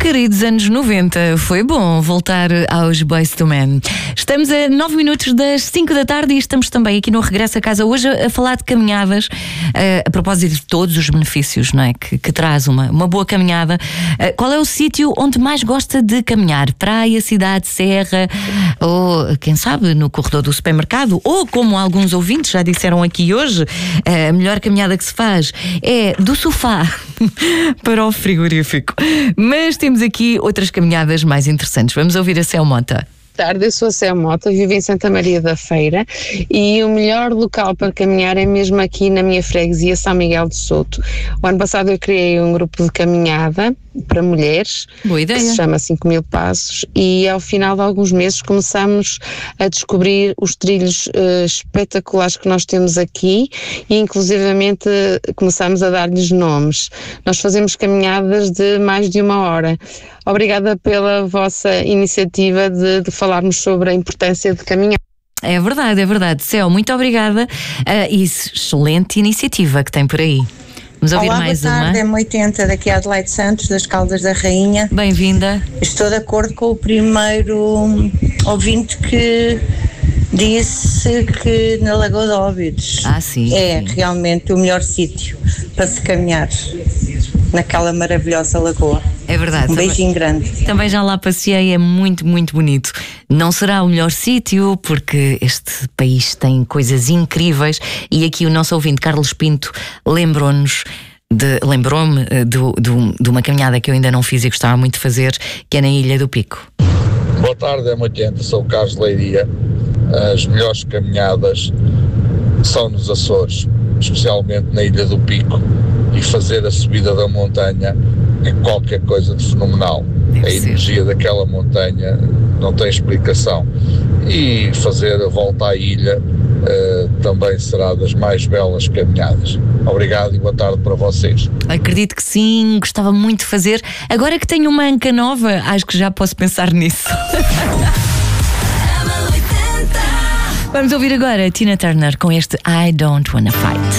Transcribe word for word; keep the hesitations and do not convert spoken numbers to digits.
Queridos anos noventa, foi bom voltar aos Boyz two Men. Estamos a nove minutos das cinco da tarde e estamos também aqui no Regresso a Casa hoje a falar de caminhadas, a propósito de todos os benefícios, não é? que, que traz uma, uma boa caminhada. Qual é o sítio onde mais gosta de caminhar? Praia, cidade, serra, ou quem sabe no corredor do supermercado, ou como alguns ouvintes já disseram aqui hoje, a melhor caminhada que se faz é do sofá para o frigorífico. Mas temos aqui outras caminhadas mais interessantes. Vamos ouvir a Céu Mota. Boa tarde, eu sou a Céu Mota, vivo em Santa Maria da Feira e o melhor local para caminhar é mesmo aqui na minha freguesia, São Miguel de Soto. O ano passado eu criei um grupo de caminhada para mulheres, Boa ideia. Que se chama cinco mil passos, e ao final de alguns meses começamos a descobrir os trilhos uh, espetaculares que nós temos aqui e inclusivamente começamos a dar-lhes nomes. Nós fazemos caminhadas de mais de uma hora. Obrigada pela vossa iniciativa de, de falarmos sobre a importância de caminhar. É verdade, é verdade. Céu, muito obrigada. Uh, e excelente iniciativa que tem por aí. Vamos ouvir Olá, mais boa uma. tarde, M oitenta, daqui a Adelaide Santos, das Caldas da Rainha. Bem-vinda. Estou de acordo com o primeiro ouvinte que disse que na Lagoa de Óbidos Ah, sim, é sim. realmente o melhor sítio para se caminhar naquela maravilhosa lagoa. É verdade. Um também- beijinho grande. Também já lá passei, é muito, muito bonito. Não será o melhor sítio, porque este país tem coisas incríveis e aqui o nosso ouvinte Carlos Pinto lembrou-nos, de, lembrou-me eh, do- do- de uma caminhada que eu ainda não fiz e gostava muito de fazer, que é na Ilha do Pico. Boa tarde, M oitenta, sou o Carlos Leiria. As melhores caminhadas são nos Açores, especialmente na Ilha do Pico, e fazer a subida da montanha é qualquer coisa de fenomenal. Deve A ser. energia daquela montanha não tem explicação. E fazer a volta à ilha eh, também será das mais belas caminhadas. Obrigado e boa tarde para vocês. Acredito que sim, gostava muito de fazer. Agora que tenho uma anca nova, acho que já posso pensar nisso. Vamos ouvir agora Tina Turner com este I Don't Wanna Fight.